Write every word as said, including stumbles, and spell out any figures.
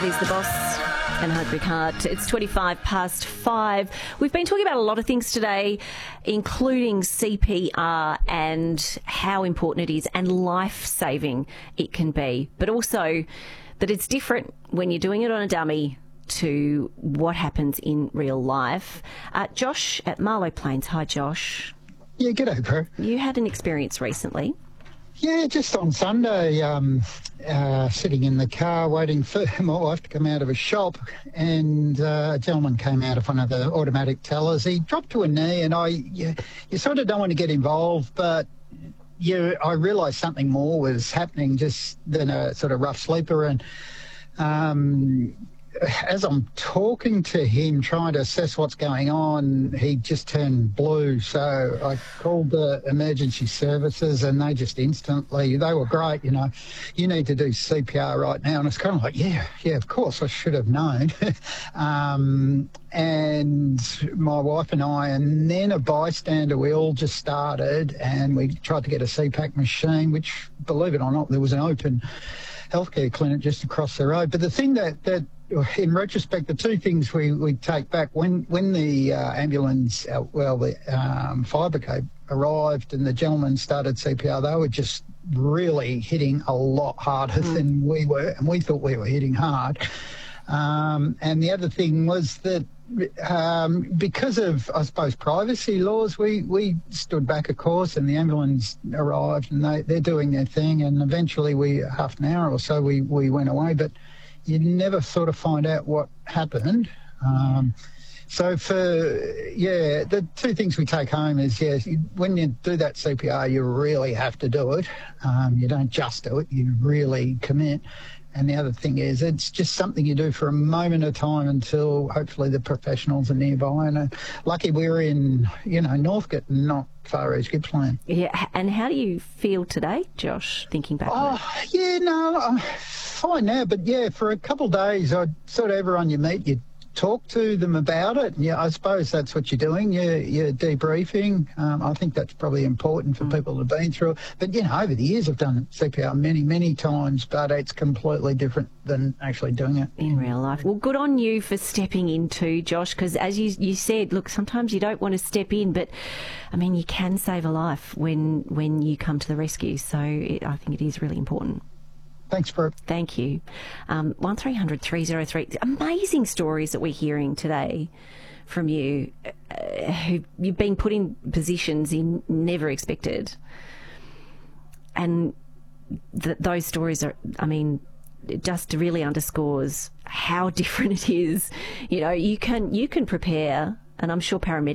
That is The Boss and Hungry Heart. It's twenty-five past five. We've been talking about a lot of things today, including C P R and how important it is and life-saving it can be, but also that it's different when you're doing it on a dummy to what happens in real life. Uh, Josh at Marlow Plains. Hi, Josh. Yeah, g'day, bro. You had an experience recently. Yeah, just on Sunday, um, uh, sitting in the car waiting for my wife to come out of a shop, and uh, a gentleman came out of one of the automatic tellers. He dropped to a knee, and I, you, you sort of don't want to get involved, but you, I realised something more was happening just than a sort of rough sleeper, and um, as I'm talking to him, trying to assess what's going on, he just turned blue. So I called the emergency services, and they just instantly, they were great, you know, you need to do C P R right now. And it's kind of like, yeah, yeah, of course, I should have known. um, and my wife and I, and then a bystander, we all just started, and we tried to get a C PAC machine, which, believe it or not, there was an open healthcare clinic just across the road. But the thing that, that in retrospect, the two things we, we take back, when when the uh, ambulance, uh, well, the um, fire brigade arrived and the gentleman started C P R, they were just really hitting a lot harder mm. than we were, and we thought we were hitting hard. Um, and the other thing was that um, because of, I suppose, privacy laws, we, we stood back, of course, and the ambulance arrived, and they, they're doing their thing, and eventually we, half an hour or so, we, we went away. But you never sort of find out what happened. Um, so for, yeah, the two things we take home is, yeah, when you do that C P R, you really have to do it. Um, you don't just do it, you really commit. And the other thing is, it's just something you do for a moment of time until hopefully the professionals are nearby. And uh, lucky we're in, you know, Northcote, not Far East Gippsland. Yeah, and how do you feel today, Josh, thinking back oh, on it? Yeah, no, I'm fine now. But, yeah, for a couple of days, I sort of everyone you meet, you talk to them about it. And, yeah, I suppose that's what you're doing. You're, you're debriefing. Um, I think that's probably important for mm. people that have been through it. But, you know, over the years I've done C P R many, many times, but it's completely different than actually doing it in real life. Well, good on you for stepping in too, Josh, because as you, you said, look, sometimes you don't want to step in, but, I mean, you can save a life when, when you come to the rescue. So it, I think it is really important. Thanks, Bert. Thank you. Um, one three hundred three oh three. Amazing stories that we're hearing today from you, uh, who you've been put in positions you never expected. And th- those stories are, I mean, it just really underscores how different it is. You know, you can, you can prepare, and I'm sure paramedics